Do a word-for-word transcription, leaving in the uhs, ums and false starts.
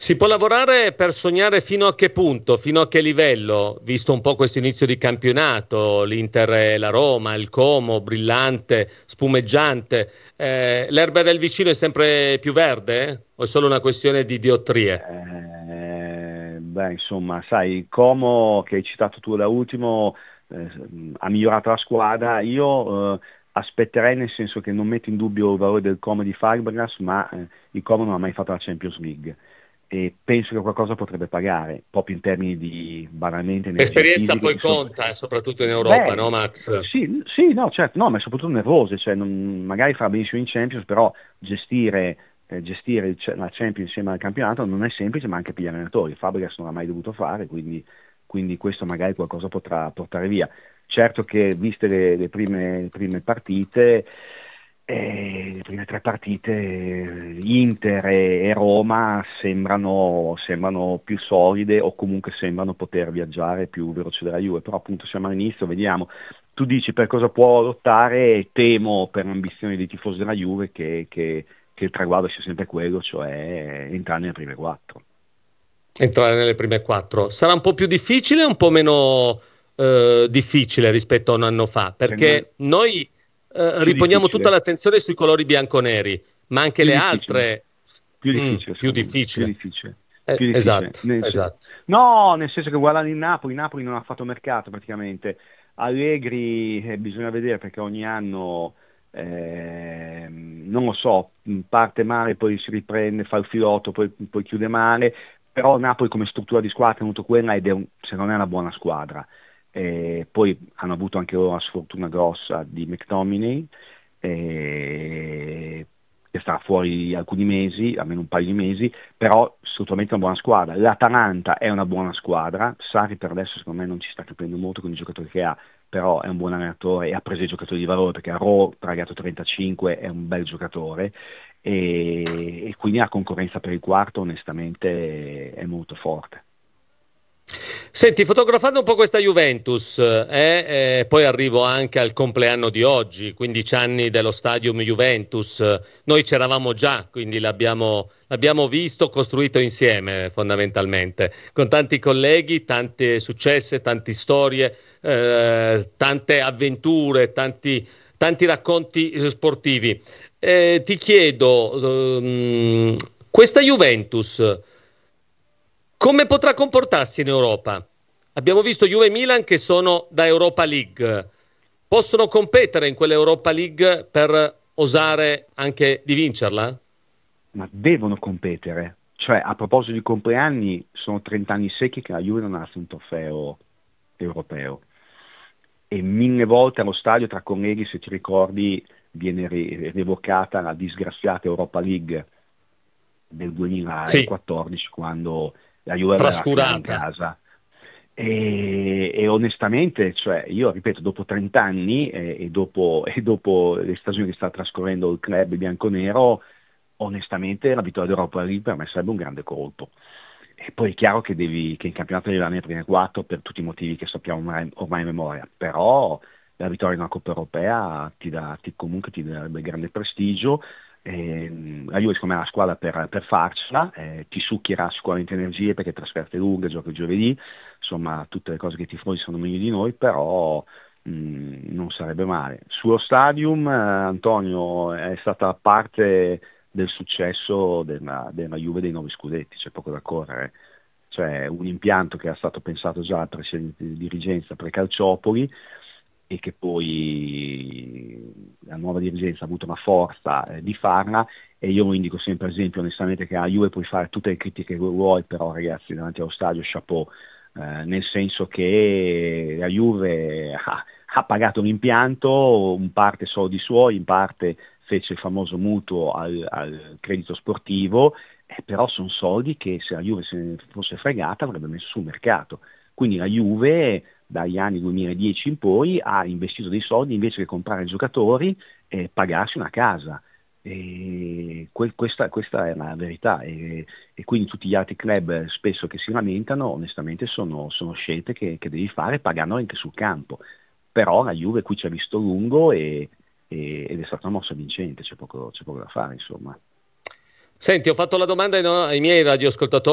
Si può lavorare per sognare fino a che punto, fino a che livello, visto un po' questo inizio di campionato, l'Inter e la Roma, il Como, brillante, spumeggiante. Eh, l'erba del vicino è sempre più verde, eh? O è solo una questione di diottrie? Eh, beh, insomma, sai, il Como che hai citato tu da ultimo eh, ha migliorato la squadra. Io eh, aspetterei, nel senso che non metto in dubbio il valore del Como di Fabregas, ma eh, il Como non ha mai fatto la Champions League e penso che qualcosa potrebbe pagare, proprio in termini di banalmente energie L'esperienza fisiche. poi Ci sono... conta, eh, soprattutto in Europa, no, Beh, Max? sì, sì, no, certo, no, ma è soprattutto nervose, cioè non- magari fa benissimo in Champions, però gestire eh, gestire il- la Champions insieme al campionato non è semplice, ma anche per gli allenatori. Fabregas non l'ha mai dovuto fare, quindi, quindi questo magari qualcosa potrà portare via. Certo che viste le, le prime, le prime partite, eh, le prime tre partite, eh, Inter e, e Roma sembrano, sembrano più solide o comunque sembrano poter viaggiare più veloce della Juve, però appunto siamo all'inizio, vediamo. Tu dici per cosa può lottare, temo per l'ambizione dei tifosi della Juve che, che che il traguardo sia sempre quello, cioè entrare nelle prime quattro. Entrare nelle prime quattro. Sarà un po' più difficile o un po' meno eh, difficile rispetto a un anno fa? Secondo me Perché noi eh, più riponiamo tutta difficile, l'attenzione sui colori bianconeri, ma anche più le difficile, altre. più Mm, difficile più secondo me, più difficile. difficile, più Eh, difficile. esatto, Nel se- esatto. no, nel senso che guardando il Napoli, il Napoli non ha fatto mercato praticamente. Allegri eh, bisogna vedere perché ogni anno, ehm, non lo so, parte male, poi si riprende, fa il filotto, poi, poi chiude male, però Napoli come struttura di squadra è venuto quella ed è un- secondo me è una buona squadra. Eh, poi hanno avuto anche loro la sfortuna grossa di McTominay, eh, che sta fuori alcuni mesi, almeno un paio di mesi, però assolutamente una buona squadra. L'Atalanta è una buona squadra, Sarri per adesso secondo me non ci sta capendo molto con i giocatori che ha, però è un buon allenatore e ha preso i giocatori di valore perché Ro, ragazzo trentacinque, è un bel giocatore e, e quindi la concorrenza per il quarto onestamente è molto forte. Senti, fotografando un po' questa Juventus, eh, eh, poi arrivo anche al compleanno di oggi, quindici anni dello Stadium Juventus. Noi c'eravamo già, quindi l'abbiamo l'abbiamo visto, costruito insieme fondamentalmente, con tanti colleghi, tante successe, tante storie, eh, tante avventure, tanti, tanti racconti eh, sportivi. Eh, ti chiedo, ehm, questa Juventus come potrà comportarsi in Europa? Abbiamo visto Juve e Milan che sono da Europa League. Possono competere in quell'Europa League per osare anche di vincerla? Ma devono competere. Cioè, a proposito di compleanni, sono trenta anni secchi che la Juve non ha un trofeo europeo. E mille volte allo stadio, tra colleghi, se ti ricordi, viene re- revocata la disgraziata Europa League del Sì, duemilaquattordici, quando la Juve aveva la finale in trascurata. casa. E, e onestamente, cioè, io ripeto, dopo trenta anni eh, e, dopo, e dopo le stagioni che sta trascorrendo il club bianconero, onestamente la vittoria d'Europa League per me sarebbe un grande colpo. E poi è chiaro che, devi, che in campionato devi andare nelle prime quattro per tutti i motivi che sappiamo ormai, ormai a memoria, però la vittoria in una Coppa Europea ti dà, ti, comunque ti darebbe grande prestigio. Ehm, la Juve secondo me è la squadra per, per farcela, eh, ti succhierà sicuramente energie perché trasferte lunghe, gioca il giovedì, insomma tutte le cose che i tifosi sanno meglio di noi, però mh, non sarebbe male. Sullo stadium, eh, Antonio, è stata parte del successo della, della Juve dei nove scudetti, c'è poco da correre. Cioè un impianto che era stato pensato già al precedente dirigenza per Calciopoli e che poi la nuova dirigenza ha avuto la forza eh, di farla e io lo indico sempre esempio onestamente che a Juve puoi fare tutte le critiche che vuoi, però ragazzi davanti allo stadio chapeau, eh, nel senso che la Juve ha, ha pagato l'impianto, in parte soldi suoi, in parte fece il famoso mutuo al, al credito sportivo, eh, però sono soldi che se la Juve se ne fosse fregata avrebbe messo sul mercato. Quindi la Juve dagli anni duemiladieci in poi ha investito dei soldi invece che comprare giocatori e pagarsi una casa. E que- questa, questa è la verità e, e quindi tutti gli altri club spesso che si lamentano onestamente sono, sono scelte che, che devi fare pagando anche sul campo. Però la Juve qui ci ha visto lungo e, e- ed è stata una mossa vincente, c'è poco, c'è poco da fare insomma. Senti, ho fatto la domanda ai, no- ai miei radioascoltatori